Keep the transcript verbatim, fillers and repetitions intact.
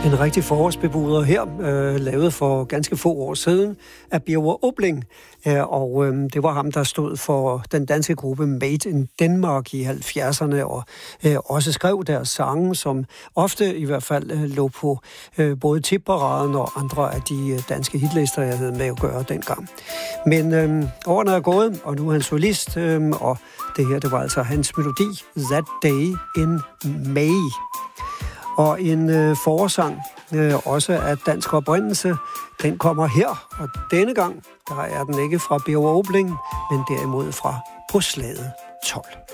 En rigtig forårsbebuder her, øh, lavet for ganske få år siden af Birger Obling. Øh, og øh, det var ham, der stod for den danske gruppe Made in Denmark i halvfjerdserne, og øh, også skrev deres sange, som ofte i hvert fald øh, lå på øh, både tipparaden og andre af de øh, danske hitlister, jeg havde med at gøre dengang. Men øh, årene er gået, og nu er han solist, øh, og det her, det var altså hans melodi, That Day in May. Og en øh, forårssang, øh, også af dansk oprindelse, den kommer her. Og denne gang, der er den ikke fra Birger Obling, men derimod fra På slaget tolv.